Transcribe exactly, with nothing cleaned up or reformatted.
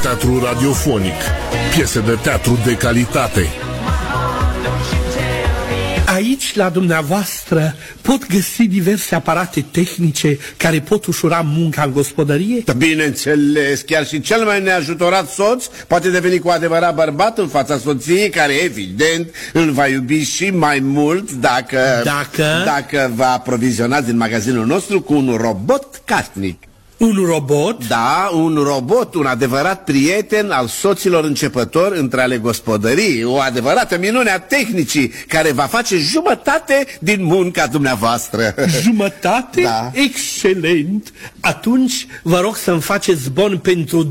teatru radiofonic, piese de teatru de calitate. Aici, la dumneavoastră, pot găsi diverse aparate tehnice care pot ușura munca în gospodărie? Bineînțeles, chiar și cel mai neajutorat soț poate deveni cu adevărat bărbat în fața soției, care evident îl va iubi și mai mult dacă... Dacă? Dacă va aproviziona din magazinul nostru cu un robot casnic. Un robot? Da, un robot, un adevărat prieten al soților începători între ale gospodării, o adevărată minune a tehnicii, care va face jumătate din munca dumneavoastră. Jumătate? Da. Excelent! Atunci vă rog să-mi faceți bon pentru